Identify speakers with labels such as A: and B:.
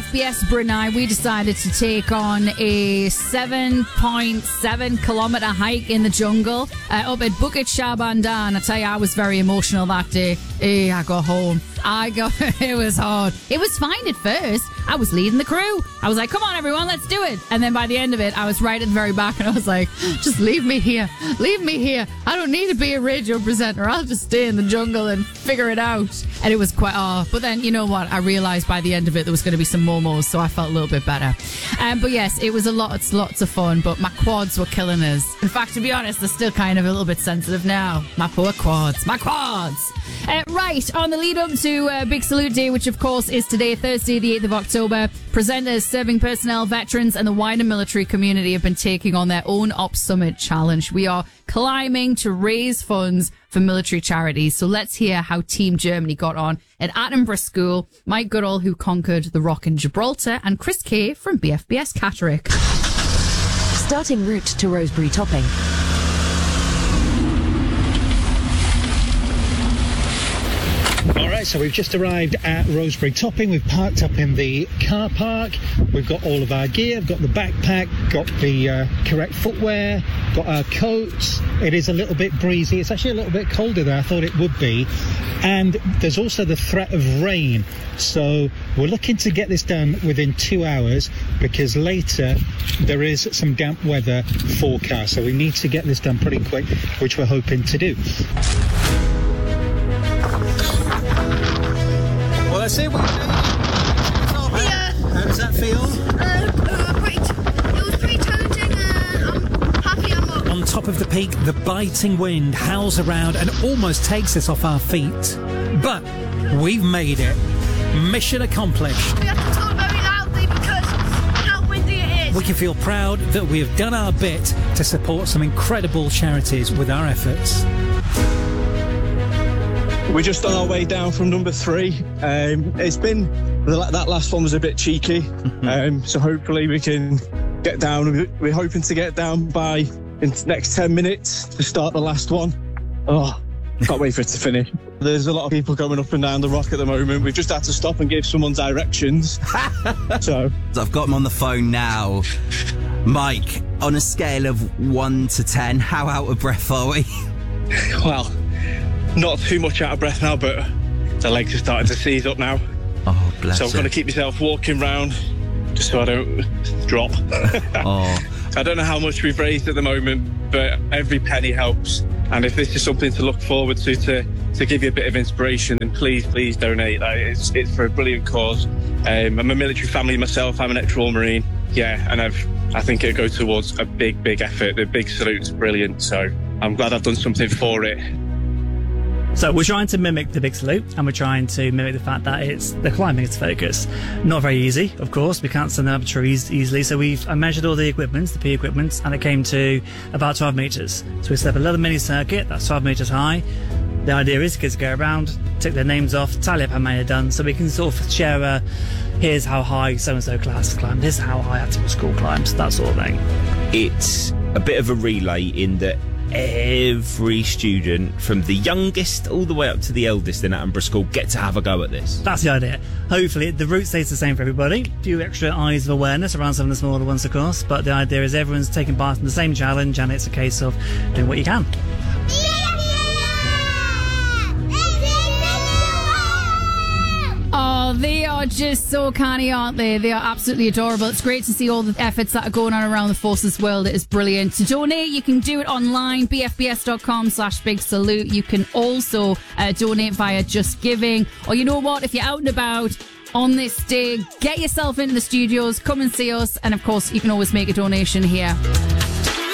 A: BFBS Brunei, we decided to take on a 7.7 kilometre hike in the jungle up at Bukit Shabandan. I tell you, I was very emotional that day. I got home. It was hard. It was fine at first. I was leading the crew. I was like, come on, everyone, let's do it. And then by the end of it, I was right at the very back and I was like, just leave me here. Leave me here. I don't need to be a radio presenter. I'll just stay in the jungle and figure it out. And it was quite, but then, you know what? I realised by the end of it, there was going to be some momos, so I felt a little bit better. But yes, it was lots of fun, but my quads were killing us. In fact, to be honest, they're still kind of a little bit sensitive now. My poor quads. My quads. Right, on the lead up to Big Salute Day, which of course is today, Thursday, the 8th of October, presenters, serving personnel, veterans and the wider military community have been taking on their own Ops Summit challenge. We are climbing to raise funds for military charities. So let's hear how Team Germany got on at Attenborough School, Mike Goodall, who conquered the Rock in Gibraltar, and Chris Kay from BFBS Catterick.
B: Starting route to Rosebery Topping.
C: Alright, so we've just arrived at Rosebery Topping. We've parked up in the car park. We've got all of our gear. I've got the backpack, got the correct footwear, got our coats. It is a little bit breezy. It's actually a little bit colder than I thought it would be. And there's also the threat of rain. So we're looking to get this done within 2 hours because later there is some damp weather forecast. So we need to get this done pretty quick, which we're hoping to do. Well, that's it. How does that feel?
D: Great. It was pretty challenging. I'm happy I'm up.
C: On top of the peak, the biting wind howls around and almost takes us off our feet. But we've made it. Mission accomplished.
D: We have to talk very loudly because how windy it is.
C: We can feel proud that we have done our bit to support some incredible charities with our efforts.
E: We're just on our way down from number 3. It's been, that last one was a bit cheeky, so hopefully we can get down. We're hoping to get down by in the next 10 minutes to start the last one. Oh, can't wait for it to finish. There's a lot of people going up and down the rock at the moment. We've just had to stop and give someone directions. So
F: I've got him on the phone now. Mike, on a scale of 1 to 10, how out of breath are we?
E: Well, not too much out of breath now, but the legs are starting to seize up now.
F: Oh, bless
E: So I'm going to keep myself walking round just so I don't drop.
F: Oh.
E: I don't know how much we've raised at the moment, but every penny helps. And if this is something to look forward to give you a bit of inspiration, then please donate. It's for a brilliant cause. I'm a military family myself. I'm an ex-Royal Marine. Yeah, and I think it'll go towards a big effort. The Big Salute's brilliant, so I'm glad I've done something for it.
G: So we're trying to mimic the Big Salute, and we're trying to mimic the fact that it's the climbing is focus. Not very easy, of course. We can't stand up trees easily. So I measured all the equipment, the P equipment, and it came to about 12 metres. So we set up a little mini circuit that's 12 metres high. The idea is kids go around, take their names off, tally up how many they've done, so we can sort of share here's how high so-and-so class climbed, here's how high Attenborough School climbed, that sort of thing.
H: It's a bit of a relay in that every student, from the youngest all the way up to the eldest in Attenborough School, get to have a go at this.
G: That's the idea. Hopefully the route stays the same for everybody. A few extra eyes of awareness around some of the smaller ones, of course, but the idea is everyone's taking part in the same challenge, and it's a case of doing what you can.
A: Oh, they are just so canny, aren't they? They are absolutely adorable. It's great to see all the efforts that are going on around the Forces world. It is brilliant. To donate, you can do it online, bfbs.com/big salute. You can also donate via Just Giving. Or you know what? If you're out and about on this day, get yourself into the studios, come and see us. And of course, you can always make a donation here.